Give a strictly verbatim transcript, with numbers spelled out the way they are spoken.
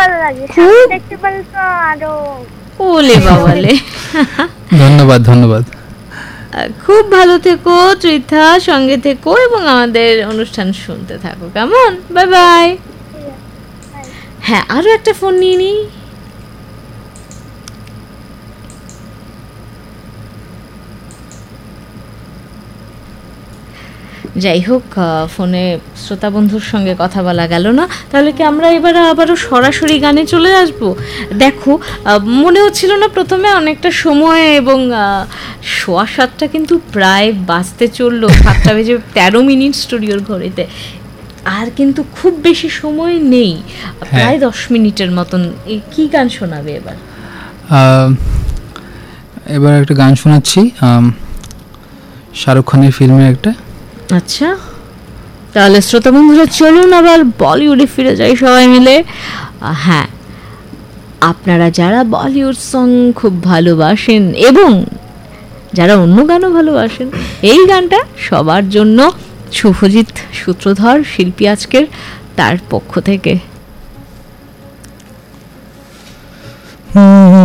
ভালো লাগে, সামনে দেখতে পারলে তো আরো। ওলে বাবালে, ধন্যবাদ ধন্যবাদ। খুব ভালো থেকো ত্রিথা, সঙ্গে থেকো এবং আমাদের অনুষ্ঠান শুনতে থাকো, কেমন? Bye bye. হ্যাঁ, আরো একটা ফোন নিয়ে নিই। যাই হোক, ফোনে শ্রোতা বন্ধুর সঙ্গে কথা বলা গেল না, তাহলে কি আমরা এবার আবারও সরাসরি গানে চলে আসব? দেখো, মনে হচ্ছিল না প্রথমে অনেকটা সময়, এবং সোয়া সাতটা কিন্তু প্রায় বাজতে চললো, সাতটা বেজে তেরো মিনিট স্টুডিওর ঘড়িতে, আর কিন্তু খুব বেশি সময় নেই, প্রায় দশ মিনিটের মতন। কি গান শোনাবে এবার? এবার একটা গান শোনাচ্ছি, শাহরুখ খানের ফিল্মের একটা। আচ্ছা, তাহলে শ্রোতা বন্ধুরা চলুন আবার বলিউডে ফিরে যাই সবাই মিলে। হ্যাঁ, আপনারা যারা বলিউড সং খুব ভালোবাসেন এবং যারা অন্য গানও ভালোবাসেন, এই গানটা সবার জন্য। শুভজিৎ সূত্রধর শিল্পী আজকের, তার পক্ষ থেকে।